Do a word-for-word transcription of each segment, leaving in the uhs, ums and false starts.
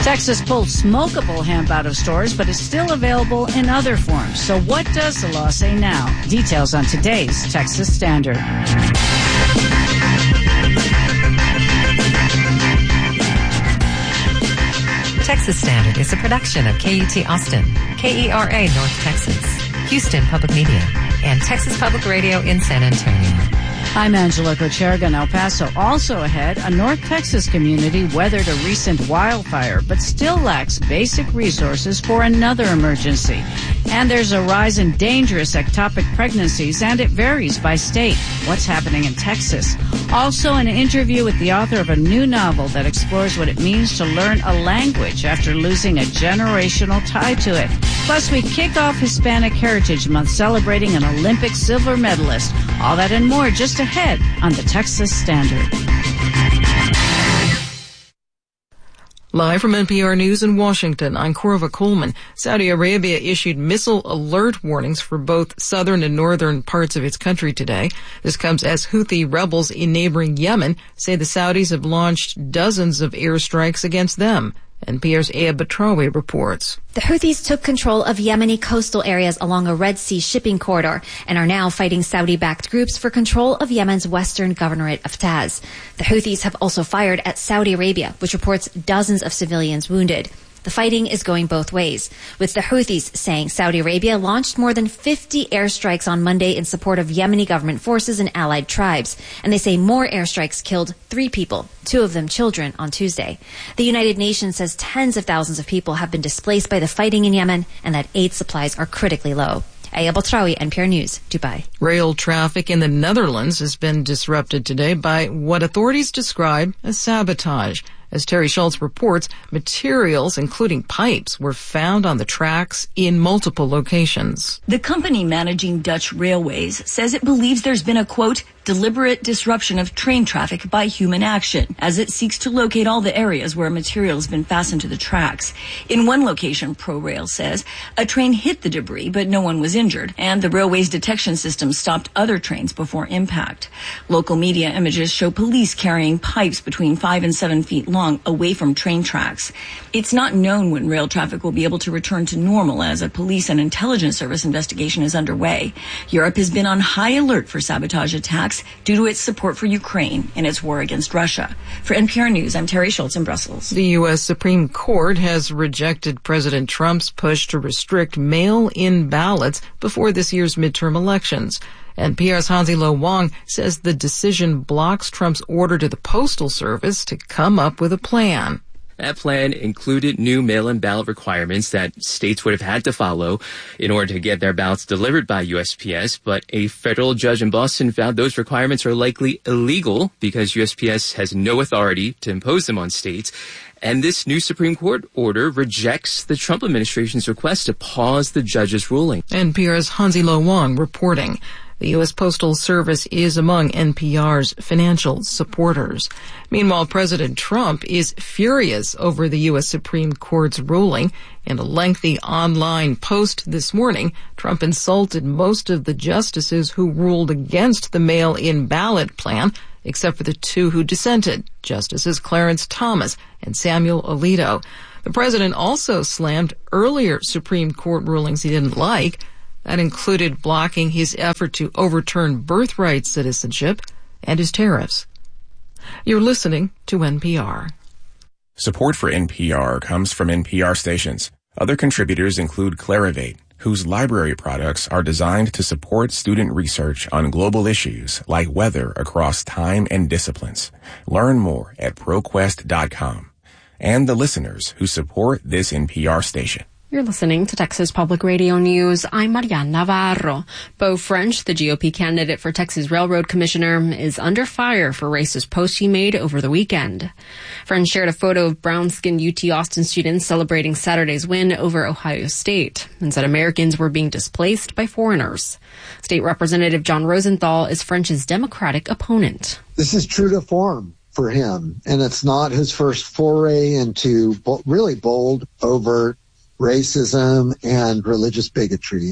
Texas pulled smokable hemp out of stores, but is still available in other forms. So what does the law say now? Details on today's Texas Standard. Texas Standard is a production of K U T Austin, K E R A North Texas, Houston Public Media, and Texas Public Radio in San Antonio. I'm Angela Kocherga in El Paso. Also ahead, a North Texas community weathered a recent wildfire, but still lacks basic resources for another emergency. And there's a rise in dangerous ectopic pregnancies, and it varies by state. What's happening in Texas? Also, an interview with the author of a new novel that explores what it means to learn a language after losing a generational tie to it. Plus, we kick off Hispanic Heritage Month celebrating an Olympic silver medalist. All that and more just ahead on the Texas Standard. Live from N P R News in Washington, I'm Corva Coleman. Saudi Arabia issued missile alert warnings for both southern and northern parts of its country today. This comes as Houthi rebels in neighboring Yemen say the Saudis have launched dozens of airstrikes against them. N P R's Aya Batrawi reports. The Houthis took control of Yemeni coastal areas along a Red Sea shipping corridor and are now fighting Saudi-backed groups for control of Yemen's western governorate of Taz. The Houthis have also fired at Saudi Arabia, which reports dozens of civilians wounded. The fighting is going both ways, with the Houthis saying Saudi Arabia launched more than fifty airstrikes on Monday in support of Yemeni government forces and allied tribes. And they say more airstrikes killed three people, two of them children, on Tuesday. The United Nations says tens of thousands of people have been displaced by the fighting in Yemen and that aid supplies are critically low. Aya Batrawi, N P R News, Dubai. Rail traffic in the Netherlands has been disrupted today by what authorities describe as sabotage. As Terry Schultz reports, materials, including pipes, were found on the tracks in multiple locations. The company managing Dutch Railways says it believes there's been a, quote, deliberate disruption of train traffic by human action, as it seeks to locate all the areas where material has been fastened to the tracks. In one location, ProRail says, a train hit the debris, but no one was injured, and the railway's detection system stopped other trains before impact. Local media images show police carrying pipes between five and seven feet long away from train tracks. It's not known when rail traffic will be able to return to normal, as a police and intelligence service investigation is underway. Europe has been on high alert for sabotage attacks due to its support for Ukraine in its war against Russia. For N P R News, I'm Terry Schultz in Brussels. The U S Supreme Court has rejected President Trump's push to restrict mail-in ballots before this year's midterm elections. N P R's Hansi Lo Wang says the decision blocks Trump's order to the Postal Service to come up with a plan. That plan included new mail-in ballot requirements that states would have had to follow in order to get their ballots delivered by U S P S, but a federal judge in Boston found those requirements are likely illegal because U S P S has no authority to impose them on states. And this new Supreme Court order rejects the Trump administration's request to pause the judge's ruling. N P R's Hansi Lo Wang reporting. The U S Postal Service is among N P R's financial supporters. Meanwhile, President Trump is furious over the U S Supreme Court's ruling. In a lengthy online post this morning, Trump insulted most of the justices who ruled against the mail-in ballot plan, except for the two who dissented, Justices Clarence Thomas and Samuel Alito. The president also slammed earlier Supreme Court rulings he didn't like. That included blocking his effort to overturn birthright citizenship and his tariffs. You're listening to N P R. Support for N P R comes from N P R stations. Other contributors include Clarivate, whose library products are designed to support student research on global issues like weather across time and disciplines. Learn more at ProQuest dot com. And the listeners who support this N P R station. You're listening to Texas Public Radio News. I'm Mariana Navarro. Beau French, the G O P candidate for Texas Railroad Commissioner, is under fire for racist posts he made over the weekend. French shared a photo of brown-skinned U T Austin students celebrating Saturday's win over Ohio State and said Americans were being displaced by foreigners. State Representative John Rosenthal is French's Democratic opponent. This is true to form for him, and it's not his first foray into really bold, overt racism and religious bigotry.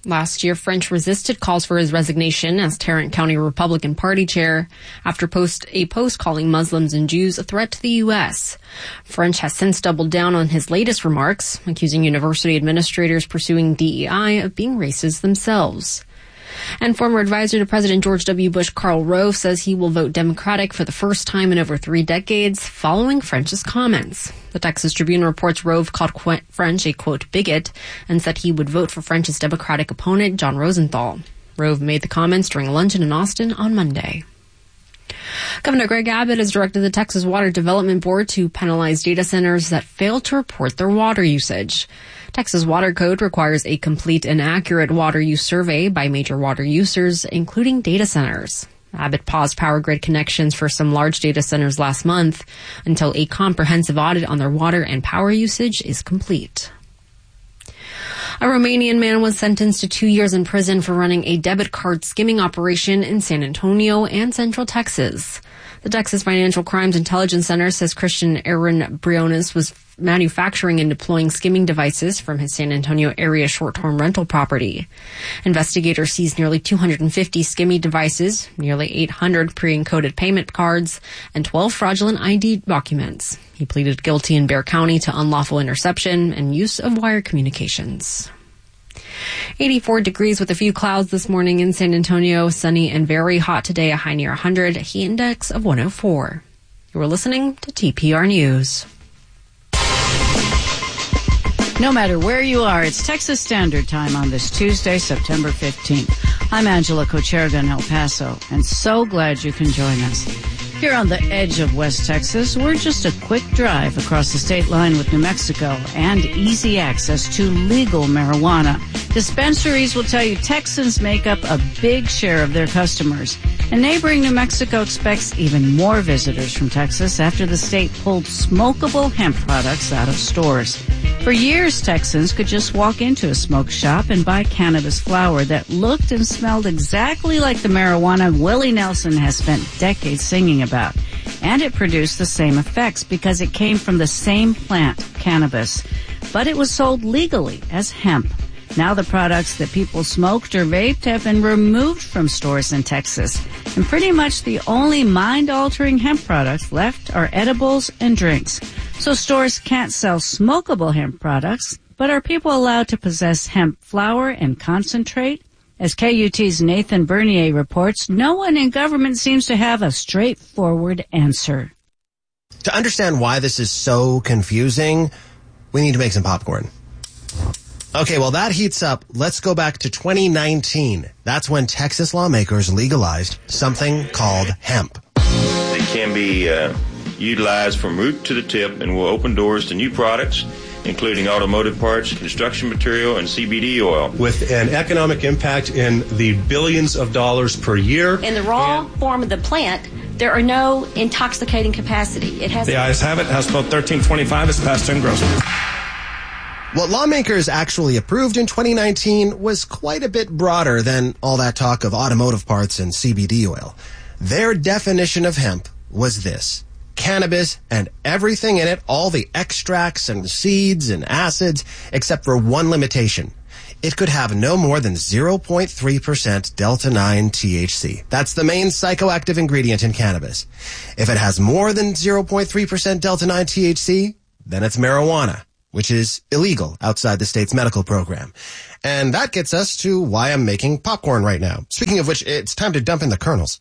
Last year, French resisted calls for his resignation as Tarrant County Republican Party chair after post a post calling Muslims and Jews a threat to the U S. French has since doubled down on his latest remarks, accusing university administrators pursuing D E I of being racist themselves. And former advisor to President George W. Bush, Karl Rove, says he will vote Democratic for the first time in over three decades following French's comments. The Texas Tribune reports Rove called French a, quote, bigot and said he would vote for French's Democratic opponent, John Rosenthal. Rove made the comments during a luncheon in Austin on Monday. Governor Greg Abbott has directed the Texas Water Development Board to penalize data centers that fail to report their water usage. Texas Water Code requires a complete and accurate water use survey by major water users, including data centers. Abbott paused power grid connections for some large data centers last month until a comprehensive audit on their water and power usage is complete. A Romanian man was sentenced to two years in prison for running a debit card skimming operation in San Antonio and Central Texas. The Texas Financial Crimes Intelligence Center says Christian Aaron Briones was manufacturing and deploying skimming devices from his San Antonio area short-term rental property. Investigators seized nearly two hundred fifty skimming devices, nearly eight hundred pre-encoded payment cards, and twelve fraudulent I D documents. He pleaded guilty in Bexar County to unlawful interception and use of wire communications. eighty-four degrees with a few clouds this morning in San Antonio. Sunny and very hot today, a high near one hundred, heat index of one oh four. You are listening to T P R News. No matter where you are, it's Texas Standard Time on this Tuesday, September fifteenth. I'm Angela Kocherga in El Paso, and so glad you can join us. Here on the edge of West Texas, we're just a quick drive across the state line with New Mexico and easy access to legal marijuana. Dispensaries will tell you Texans make up a big share of their customers. And neighboring New Mexico expects even more visitors from Texas after the state pulled smokable hemp products out of stores. For years, Texans could just walk into a smoke shop and buy cannabis flower that looked and smelled exactly like the marijuana Willie Nelson has spent decades singing about. And it produced the same effects because it came from the same plant, cannabis. But it was sold legally as hemp. Now the products that people smoked or vaped have been removed from stores in Texas. And pretty much the only mind-altering hemp products left are edibles and drinks. So stores can't sell smokable hemp products, but are people allowed to possess hemp flower and concentrate? As K U T's Nathan Bernier reports, no one in government seems to have a straightforward answer. To understand why this is so confusing, we need to make some popcorn. Okay, well, that heats up. Let's go back to twenty nineteen. That's when Texas lawmakers legalized something called hemp. It can be uh, utilized from root to the tip and will open doors to new products, including automotive parts, construction material, and C B D oil. With an economic impact in the billions of dollars per year. In the raw and form of the plant, there are no intoxicating capacity. It has. The ayes have it. House Bill thirteen twenty-five is passed in gross. What lawmakers actually approved in twenty nineteen was quite a bit broader than all that talk of automotive parts and C B D oil. Their definition of hemp was this: cannabis and everything in it, all the extracts and seeds and acids, except for one limitation. It could have no more than zero point three percent delta nine T H C. That's the main psychoactive ingredient in cannabis. If it has more than zero point three percent delta nine T H C, then it's marijuana, which is illegal outside the state's medical program. And that gets us to why I'm making popcorn right now. Speaking of which, it's time to dump in the kernels.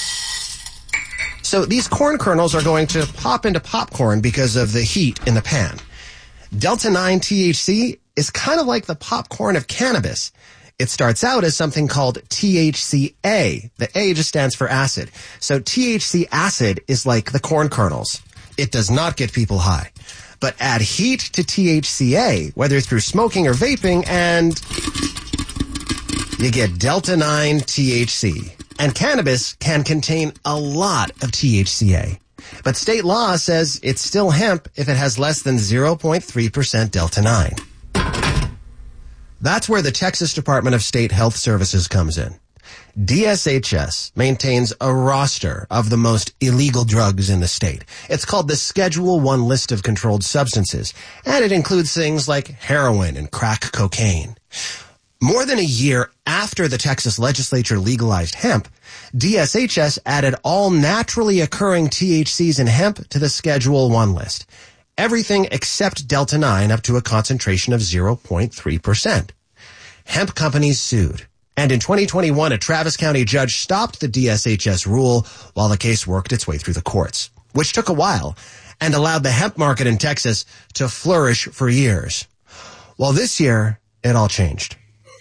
So these corn kernels are going to pop into popcorn because of the heat in the pan. delta nine T H C is kind of like the popcorn of cannabis. It starts out as something called T H C A. The A just stands for acid. So T H C acid is like the corn kernels. It does not get people high. But add heat to T H C A, whether through smoking or vaping, and you get delta nine T H C. And cannabis can contain a lot of T H C A. But state law says it's still hemp if it has less than zero point three percent delta nine. That's where the Texas Department of State Health Services comes in. D S H S maintains a roster of the most illegal drugs in the state. It's called the Schedule One List of Controlled Substances, and it includes things like heroin and crack cocaine. More than a year after the Texas legislature legalized hemp, D S H S added all naturally occurring T H Cs in hemp to the Schedule one list. Everything except Delta nine up to a concentration of zero point three percent. Hemp companies sued. And in twenty twenty-one, a Travis County judge stopped the D S H S rule while the case worked its way through the courts, which took a while and allowed the hemp market in Texas to flourish for years. Well, this year, it all changed.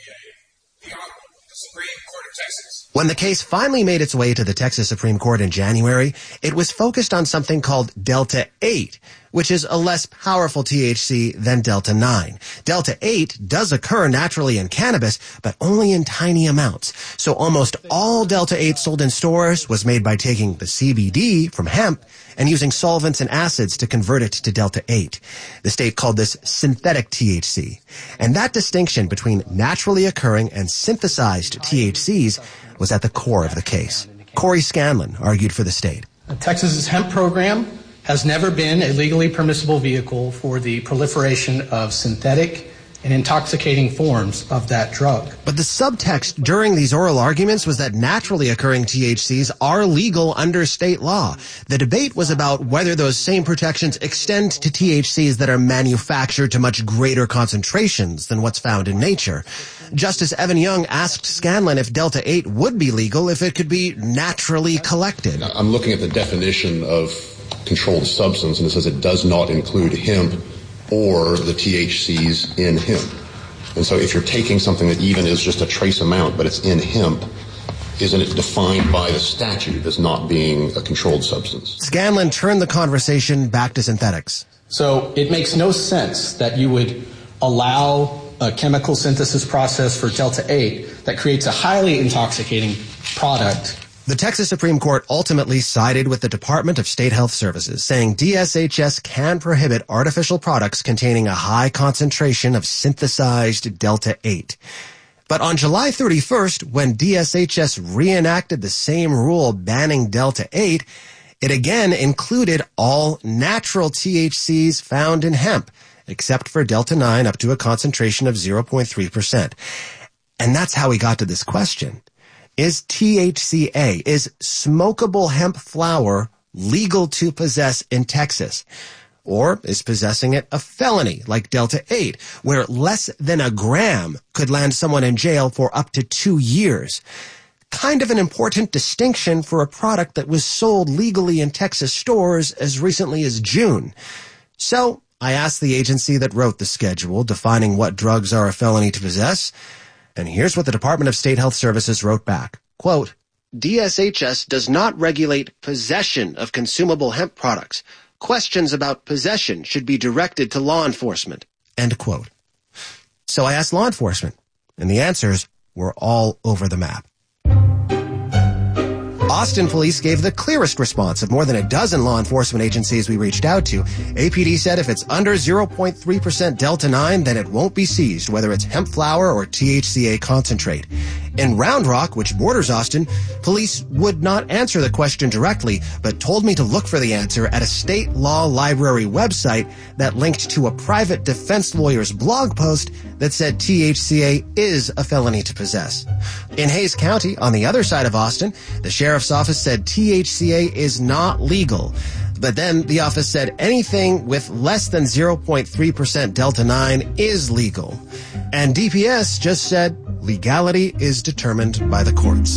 When the case finally made its way to the Texas Supreme Court in January, it was focused on something called Delta eight, which is a less powerful T H C than Delta nine. Delta eight does occur naturally in cannabis, but only in tiny amounts. So almost all Delta eight sold in stores was made by taking the C B D from hemp and using solvents and acids to convert it to Delta eight. The state called this synthetic T H C. And that distinction between naturally occurring and synthesized T H Cs was at the core of the case. Corey Scanlon argued for the state. Texas's hemp program has never been a legally permissible vehicle for the proliferation of synthetic and intoxicating forms of that drug. But the subtext during these oral arguments was that naturally occurring T H Cs are legal under state law. The debate was about whether those same protections extend to T H Cs that are manufactured to much greater concentrations than what's found in nature. Justice Evan Young asked Scanlon if Delta eight would be legal if it could be naturally collected. I'm looking at the definition of controlled substance, and it says it does not include hemp or the T H Cs in hemp. And so if you're taking something that even is just a trace amount, but it's in hemp, isn't it defined by the statute as not being a controlled substance? Scanlon turned the conversation back to synthetics. So it makes no sense that you would allow a chemical synthesis process for Delta eight that creates a highly intoxicating product. The Texas Supreme Court ultimately sided with the Department of State Health Services, saying D S H S can prohibit artificial products containing a high concentration of synthesized Delta eight. But on July thirty-first, when D S H S reenacted the same rule banning Delta eight, it again included all natural T H Cs found in hemp, except for Delta nine up to a concentration of zero point three percent. And that's how we got to this question. Is T H C A, is smokable hemp flower legal to possess in Texas? Or is possessing it a felony like Delta eight, where less than a gram could land someone in jail for up to two years? Kind of an important distinction for a product that was sold legally in Texas stores as recently as June. So I asked the agency that wrote the schedule defining what drugs are a felony to possess, and here's what the Department of State Health Services wrote back. Quote, D S H S does not regulate possession of consumable hemp products. Questions about possession should be directed to law enforcement. End quote. So I asked law enforcement, and the answers were all over the map. Austin police gave the clearest response of more than a dozen law enforcement agencies we reached out to. A P D said if it's under zero point three percent Delta nine, then it won't be seized, whether it's hemp flower or T H C A concentrate. In Round Rock, which borders Austin, police would not answer the question directly, but told me to look for the answer at a state law library website that linked to a private defense lawyer's blog post that said T H C A is a felony to possess. In Hays County, on the other side of Austin, the sheriff's office said T H C A is not legal. But then the office said anything with less than zero point three percent Delta nine is legal. And D P S just said legality is determined by the courts.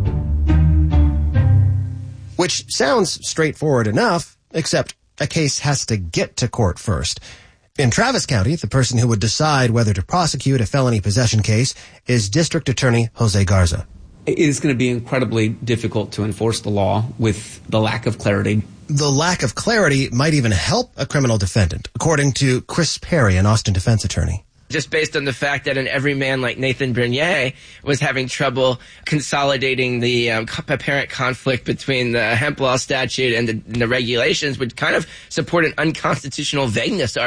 Which sounds straightforward enough, except a case has to get to court first. In Travis County, the person who would decide whether to prosecute a felony possession case is District Attorney Jose Garza. It is going to be incredibly difficult to enforce the law with the lack of clarity. The lack of clarity might even help a criminal defendant, according to Chris Perry, an Austin defense attorney. Just based on the fact that an everyman like Nathan Bernier was having trouble consolidating the um, apparent conflict between the hemp law statute and the, and the regulations would kind of support an unconstitutional vagueness argument.